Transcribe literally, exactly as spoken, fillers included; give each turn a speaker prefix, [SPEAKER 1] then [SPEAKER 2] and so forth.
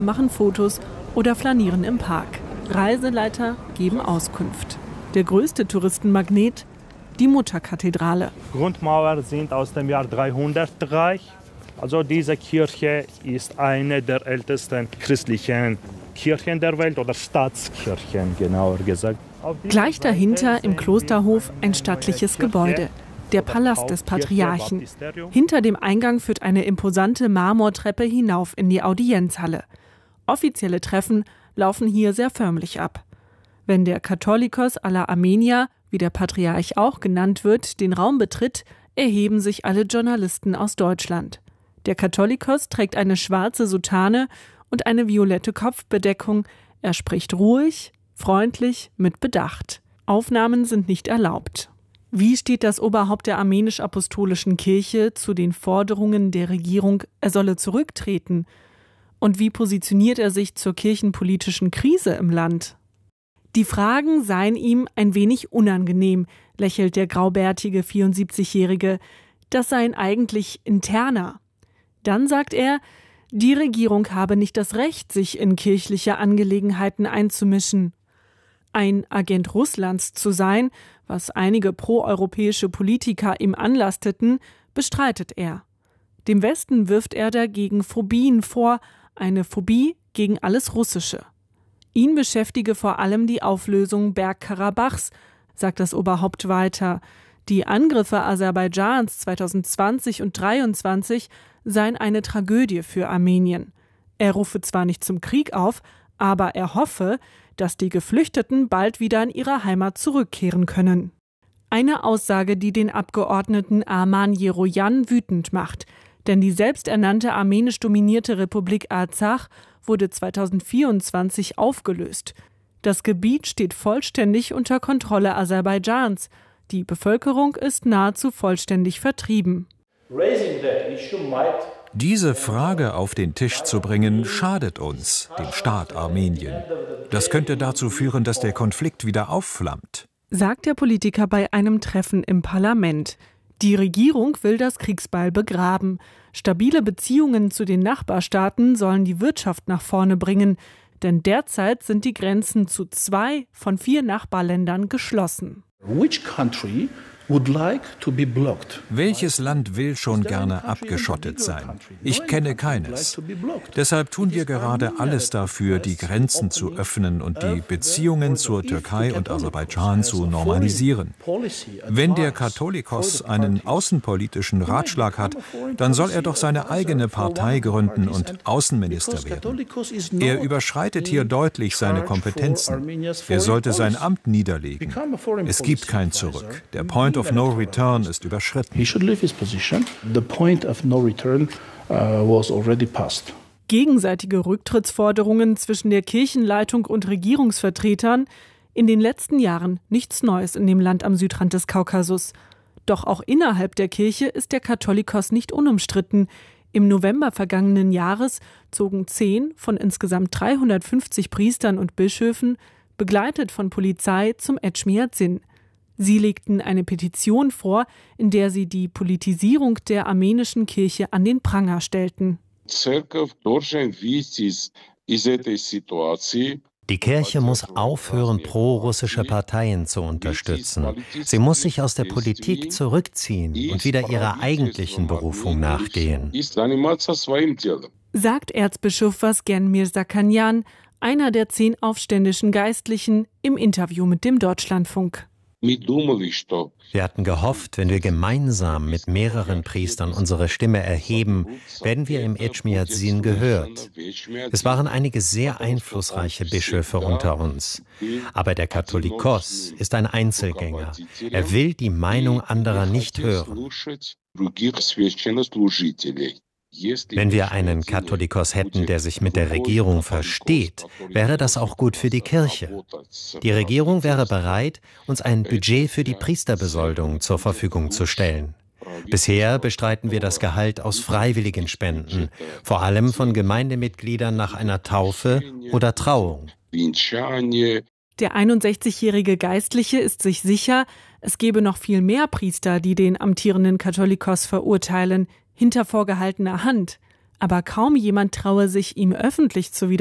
[SPEAKER 1] machen Fotos oder flanieren im Park. Reiseleiter geben Auskunft. Der größte Touristenmagnet, die Mutterkathedrale.
[SPEAKER 2] Grundmauern sind aus dem Jahr dreihundertdrei. Also diese Kirche ist eine der ältesten christlichen Kirchen der Welt oder Staatskirchen, genauer gesagt.
[SPEAKER 1] Gleich dahinter im Klosterhof ein stattliches Gebäude, der Palast des Patriarchen. Hinter dem Eingang führt eine imposante Marmortreppe hinauf in die Audienzhalle. Offizielle Treffen laufen hier sehr förmlich ab. Wenn der Katholikos aller Armenier, wie der Patriarch auch genannt wird, den Raum betritt, erheben sich alle Journalisten aus Deutschland. Der Katholikos trägt eine schwarze Soutane und eine violette Kopfbedeckung. Er spricht ruhig, freundlich, mit Bedacht. Aufnahmen sind nicht erlaubt. Wie steht das Oberhaupt der armenisch-apostolischen Kirche zu den Forderungen der Regierung, er solle zurücktreten? Und wie positioniert er sich zur kirchenpolitischen Krise im Land? Die Fragen seien ihm ein wenig unangenehm, lächelt der graubärtige vierundsiebzigjährige. Das seien eigentlich interner. Dann sagt er, die Regierung habe nicht das Recht, sich in kirchliche Angelegenheiten einzumischen. Ein Agent Russlands zu sein, was einige proeuropäische Politiker ihm anlasteten, bestreitet er. Dem Westen wirft er dagegen Phobien vor, eine Phobie gegen alles Russische. Ihn beschäftige vor allem die Auflösung Bergkarabachs, sagt das Oberhaupt weiter. Die Angriffe Aserbaidschans zweitausendzwanzig und zweitausenddreiundzwanzig seien eine Tragödie für Armenien. Er rufe zwar nicht zum Krieg auf, aber er hoffe, dass die Geflüchteten bald wieder in ihre Heimat zurückkehren können. Eine Aussage, die den Abgeordneten Arman Yeroyan wütend macht. Denn die selbsternannte armenisch dominierte Republik Arzach wurde zweitausendvierundzwanzig aufgelöst. Das Gebiet steht vollständig unter Kontrolle Aserbaidschans. Die Bevölkerung ist nahezu vollständig vertrieben.
[SPEAKER 3] Diese Frage auf den Tisch zu bringen, schadet uns, dem Staat Armenien. Das könnte dazu führen, dass der Konflikt wieder aufflammt,
[SPEAKER 1] sagt der Politiker bei einem Treffen im Parlament. Die Regierung will das Kriegsbeil begraben. Stabile Beziehungen zu den Nachbarstaaten sollen die Wirtschaft nach vorne bringen, denn derzeit sind die Grenzen zu zwei von vier Nachbarländern geschlossen.
[SPEAKER 4] Which country would like to be blocked?
[SPEAKER 3] Welches Land will schon gerne abgeschottet sein? Ich kenne keines. Deshalb tun wir gerade alles dafür, die Grenzen zu öffnen und die Beziehungen zur Türkei und Aserbaidschan zu normalisieren. Wenn der Katholikos einen außenpolitischen Ratschlag hat, dann soll er doch seine eigene Partei gründen und Außenminister werden. Er überschreitet hier deutlich seine Kompetenzen. Er sollte sein Amt niederlegen. Es gibt kein Zurück. Der Point of no return ist überschritten.
[SPEAKER 4] He should leave his position. The point of no return uh, was already passed.
[SPEAKER 1] Gegenseitige Rücktrittsforderungen zwischen der Kirchenleitung und Regierungsvertretern. In den letzten Jahren nichts Neues in dem Land am Südrand des Kaukasus. Doch auch innerhalb der Kirche ist der Katholikos nicht unumstritten. Im November vergangenen Jahres zogen zehn von insgesamt dreihundertfünfzig Priestern und Bischöfen, begleitet von Polizei, zum Etchmiadzin. Sie legten eine Petition vor, in der sie die Politisierung der armenischen Kirche an den Pranger stellten.
[SPEAKER 5] Die Kirche muss aufhören, pro-russische Parteien zu unterstützen. Sie muss sich aus der Politik zurückziehen und wieder ihrer eigentlichen Berufung nachgehen,
[SPEAKER 1] sagt Erzbischof Vasgen Mirzakanyan, einer der zehn aufständischen Geistlichen, im Interview mit dem Deutschlandfunk.
[SPEAKER 5] Wir hatten gehofft, wenn wir gemeinsam mit mehreren Priestern unsere Stimme erheben, werden wir im Etchmiadzin gehört. Es waren einige sehr einflussreiche Bischöfe unter uns. Aber der Katholikos ist ein Einzelgänger. Er will die Meinung anderer nicht hören. Wenn wir einen Katholikos hätten, der sich mit der Regierung versteht, wäre das auch gut für die Kirche. Die Regierung wäre bereit, uns ein Budget für die Priesterbesoldung zur Verfügung zu stellen. Bisher bestreiten wir das Gehalt aus freiwilligen Spenden, vor allem von Gemeindemitgliedern nach einer Taufe oder Trauung.
[SPEAKER 1] Der einundsechzigjährige Geistliche ist sich sicher, es gebe noch viel mehr Priester, die den amtierenden Katholikos verurteilen, hinter vorgehaltener Hand. aber kaum jemand traue sich, ihm öffentlich zu widersprechen.